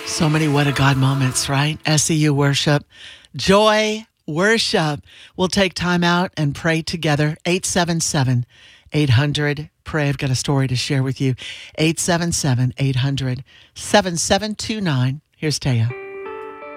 So many what a God moments, right? SEU worship, joy worship. We'll take time out and pray together. 877-800-PRAY. I've got a story to share with you. 877-800-7729. Here's Taya.